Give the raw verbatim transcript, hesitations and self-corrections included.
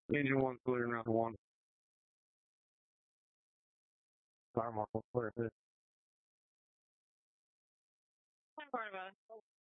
Engine one clear, round one. Fire marshal clear. Hi, Barnabas.